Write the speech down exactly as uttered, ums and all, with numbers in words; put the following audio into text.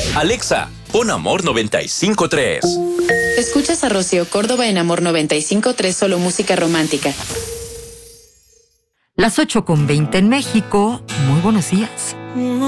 Alexa, pon Amor noventa y cinco punto tres. Escuchas a Rocío Córdoba en Amor noventa y cinco punto tres, solo música romántica. Las ocho con veinte en México. Muy buenos días.